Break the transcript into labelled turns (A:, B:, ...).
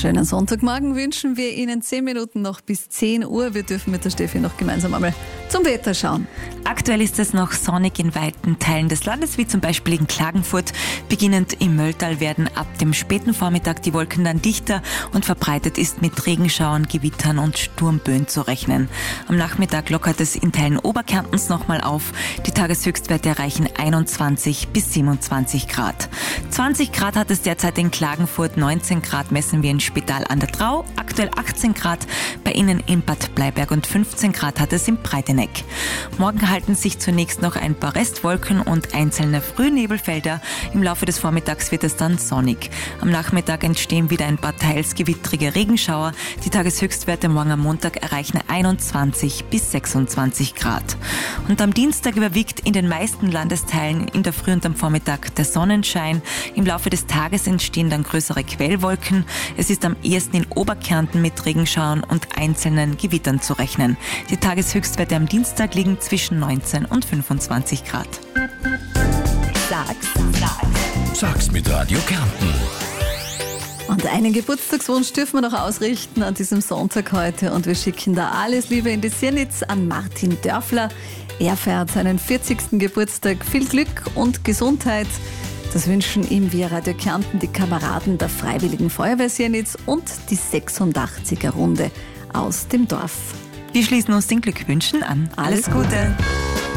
A: Schönen Sonntagmorgen wünschen wir Ihnen 10 Minuten noch bis 10 Uhr. Wir dürfen mit der Steffi noch gemeinsam einmal zum Wetter schauen.
B: Aktuell ist es noch sonnig in weiten Teilen des Landes, wie zum Beispiel in Klagenfurt. Beginnend im Mölltal werden ab dem späten Vormittag die Wolken dann dichter und verbreitet ist mit Regenschauern, Gewittern und Sturmböen zu rechnen. Am Nachmittag lockert es in Teilen Oberkärntens nochmal auf. Die Tageshöchstwerte erreichen 21 bis 27 Grad. 20 Grad hat es derzeit in Klagenfurt, 19 Grad messen wir in Spital an der Drau, aktuell 18 Grad bei Ihnen in Bad Bleiberg und 15 Grad hat es in Breiteneck. Morgen halten sich zunächst noch ein paar Restwolken und einzelne Frühnebelfelder. Im Laufe des Vormittags wird es dann sonnig. Am Nachmittag entstehen wieder ein paar teils gewittrige Regenschauer. Die Tageshöchstwerte morgen am Montag erreichen 21 bis 26 Grad. Und am Dienstag überwiegt in den meisten Landesteilen in der Früh und am Vormittag der Sonnenschein. Im Laufe des Tages entstehen dann größere Quellwolken. Es ist am ehesten in Oberkärnten mit Regenschauern und einzelnen Gewittern zu rechnen. Die Tageshöchstwerte am Dienstag liegen zwischen 19 und 25 Grad.
C: Sag's mit Radio Kärnten.
A: Und einen Geburtstagswunsch dürfen wir noch ausrichten an diesem Sonntag heute. Und wir schicken da alles Liebe in die Sirnitz an Martin Dörfler. Er feiert seinen 40. Geburtstag. Viel Glück und Gesundheit. Das wünschen ihm via Radio Kärnten die Kameraden der Freiwilligen Feuerwehr Sirnitz und die 86er-Runde aus dem Dorf.
B: Wir schließen uns den Glückwünschen an.
A: Alles Gute!